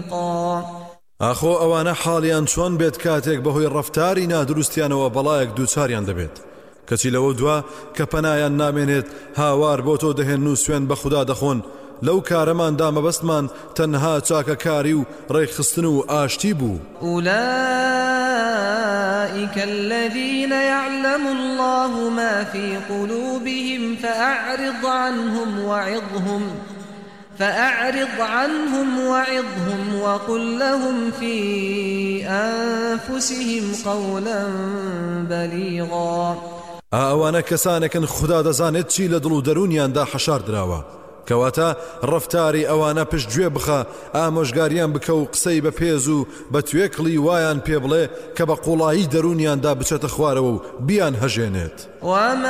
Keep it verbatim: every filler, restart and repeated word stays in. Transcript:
ئاخۆ ئەوانە حاڵیان چۆن بێت کاتێک بەهۆی ڕەفتاری نادروستیانەوە بەڵایەک دووچاریان دەبێت کەچی لەوە دووە کە پەنایان نامێنێت هاوار بۆ تۆ دەهێن و سوێن بە خوددا دەخۆن لەو کارەماندا مەبەستمان تەنها چاکەکاری و ڕێکخستن و ئاشتی بوو. أولئك الذين يعلم الله ما في قلوبهم فأعرض عنهم وعظهم فأعرض عنهم وعظهم وقل لهم في أنفسهم قولا بليغا. ئەوانە کەسانێکن خوددا دەزانێت چی لە دڵ و دەرونیاندا حەشار دراوە کەواتە ڕەفتاری ئەوانە پشتگوێ بخە ئامۆژگاریان بکە و قسەی بە پێز و بە توێکڵی وایان پێ بڵێ کە بە قوڵایی دەرونیاندا بچێتە خوارەوە و بیان هەژێنێت.